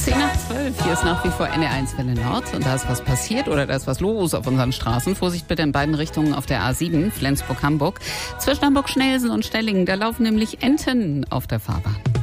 10:12, hier ist nach wie vor NDR1 Welle Nord und da ist was passiert oder da ist was los auf unseren Straßen. Vorsicht bitte in beiden Richtungen auf der A7, Flensburg-Hamburg. Zwischen Hamburg-Schnelsen und Stellingen, da laufen nämlich Enten auf der Fahrbahn.